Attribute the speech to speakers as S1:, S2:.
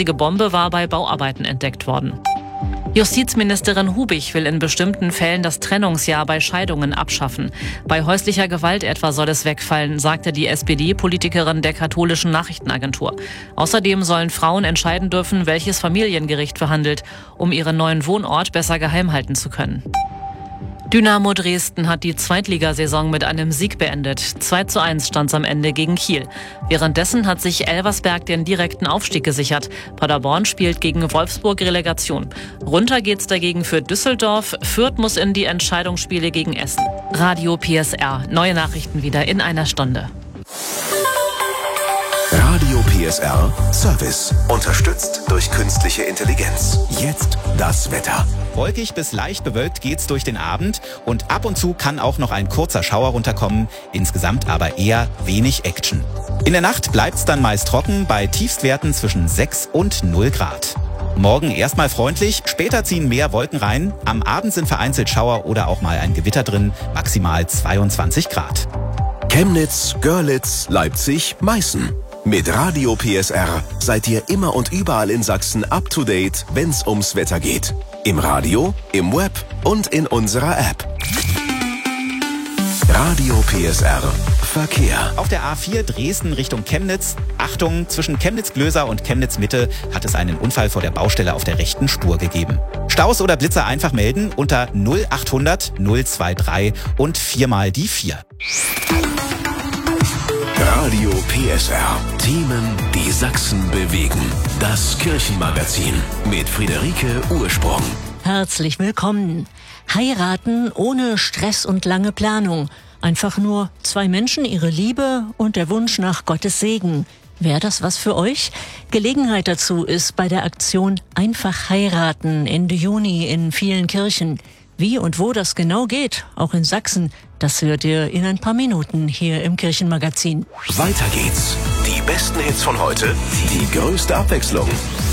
S1: riesige Bombe war bei Bauarbeiten entdeckt worden. Justizministerin Hubich will in bestimmten Fällen das Trennungsjahr bei Scheidungen abschaffen. Bei häuslicher Gewalt etwa soll es wegfallen, sagte die SPD-Politikerin der katholischen Nachrichtenagentur. Außerdem sollen Frauen entscheiden dürfen, welches Familiengericht verhandelt, um ihren neuen Wohnort besser geheim halten zu können. Dynamo Dresden hat die Zweitligasaison mit einem Sieg beendet. 2:1 stand es am Ende gegen Kiel. Währenddessen hat sich Elversberg den direkten Aufstieg gesichert. Paderborn spielt gegen Wolfsburg Relegation. Runter geht's dagegen für Düsseldorf. Fürth muss in die Entscheidungsspiele gegen Essen. Radio PSR. Neue Nachrichten wieder in einer Stunde.
S2: Radio PSR Service. Unterstützt durch künstliche Intelligenz. Jetzt das Wetter.
S3: Wolkig bis leicht bewölkt geht's durch den Abend und ab und zu kann auch noch ein kurzer Schauer runterkommen, insgesamt aber eher wenig Action. In der Nacht bleibt's dann meist trocken bei Tiefstwerten zwischen 6 und 0 Grad. Morgen erstmal freundlich, später ziehen mehr Wolken rein, am Abend sind vereinzelt Schauer oder auch mal ein Gewitter drin, maximal 22 Grad.
S2: Chemnitz, Görlitz, Leipzig, Meißen. Mit Radio PSR seid ihr immer und überall in Sachsen up to date, wenn's ums Wetter geht. Im Radio, im Web und in unserer App. Radio PSR Verkehr.
S3: Auf der A4 Dresden Richtung Chemnitz. Achtung, zwischen Chemnitz-Glöser und Chemnitz-Mitte hat es einen Unfall vor der Baustelle auf der rechten Spur gegeben. Staus oder Blitzer einfach melden unter 0800 023 und 4 die 4.
S2: Radio PSR. Themen, die Sachsen bewegen. Das Kirchenmagazin mit Friederike Ursprung.
S4: Herzlich willkommen. Heiraten ohne Stress und lange Planung. Einfach nur 2 Menschen, ihre Liebe und der Wunsch nach Gottes Segen. Wäre das was für euch? Gelegenheit dazu ist bei der Aktion Einfach heiraten Ende Juni in vielen Kirchen. Wie und wo das genau geht, auch in Sachsen, das hört ihr in ein paar Minuten hier im Kirchenmagazin.
S2: Weiter geht's. Die besten Hits von heute, die größte Abwechslung.